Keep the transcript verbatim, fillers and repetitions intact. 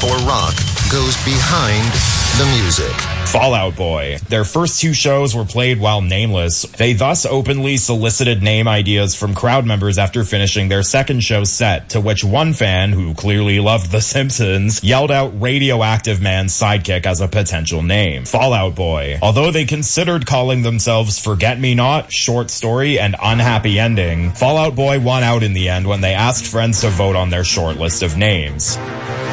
or rock goes behind the music. Fall Out Boy. Their first two shows were played while nameless. They thus openly solicited name ideas from crowd members after finishing their second show set, to which one fan, who clearly loved The Simpsons, yelled out Radioactive Man's Sidekick as a potential name. Fall Out Boy. Although they considered calling themselves Forget Me Not, Short Story, and Unhappy Ending, Fall Out Boy won out in the end when they asked friends to vote on their short list of names.